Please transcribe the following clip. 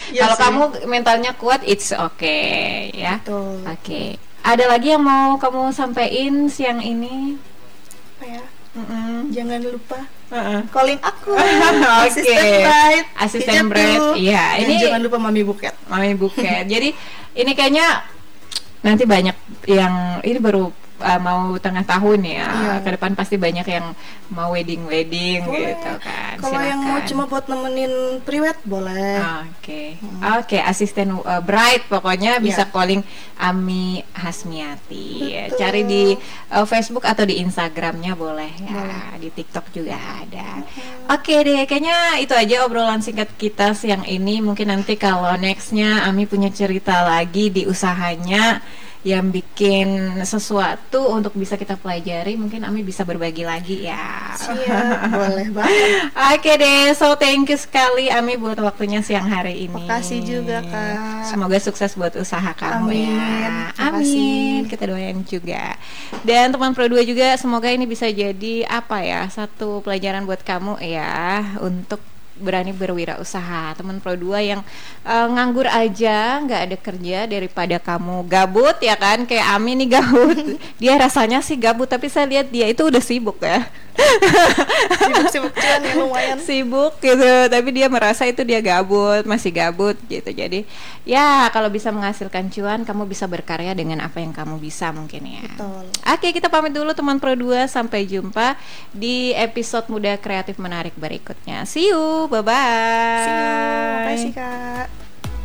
Iya Kalau sih. kamu mentalnya kuat, it's okay ya. Betul. Oke. Ada lagi yang mau kamu sampaikan siang ini? Apa ya? Mm-mm. Jangan lupa Uh-uh. calling aku. Oke. Asisten Bright. Asisten Hijab Bright. tuh. Iya, Dan ini jangan lupa Mami Buket. Mami Buket. Jadi ini kayaknya nanti banyak yang ini baru mau tengah tahun ya. Iya. Ke depan pasti banyak yang mau wedding Boleh. gitu kan. Kalau yang mau Silakan. cuma buat nemenin priwet boleh. Oke, oke, asisten Bright pokoknya bisa Ya. calling Ami Hasmiati. Betul. Cari di Facebook atau di Instagramnya boleh ya. Boleh. Di TikTok juga ada. Oke deh, kayaknya itu aja obrolan singkat kita siang ini. Mungkin nanti kalau nextnya Ami punya cerita lagi di usahanya yang bikin sesuatu untuk bisa kita pelajari, mungkin Ami bisa berbagi lagi ya. Siap, boleh banget. Oke deh, so thank you sekali Ami buat waktunya siang hari ini. Makasih juga, Kak. Semoga sukses buat usaha kamu Amin. ya. Makasih. Amin. Kita doain juga. Dan teman Pro 2 juga semoga ini bisa jadi apa ya, satu pelajaran buat kamu ya untuk berani berwirausaha. Teman Pro 2 yang nganggur aja, nggak ada kerja daripada kamu gabut ya kan, kayak Ami nih gabut. Dia rasanya sih gabut tapi saya lihat dia itu udah sibuk ya. Sibuk-sibuk cuan ya lumayan. Sibuk gitu, tapi dia merasa itu dia gabut, masih gabut gitu. Jadi ya kalau bisa menghasilkan cuan, kamu bisa berkarya dengan apa yang kamu bisa mungkin ya. Betul. Oke, kita pamit dulu teman Pro 2, sampai jumpa di episode Muda Kreatif Menarik berikutnya. See you, bye bye. See you. Makasih, Kak.